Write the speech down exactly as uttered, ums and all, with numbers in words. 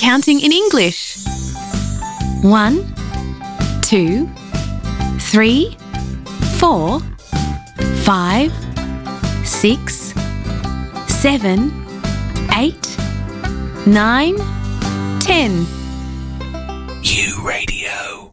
counting in English. One, two, three, four, five, six, seven, eight, nine, ten. U Radio.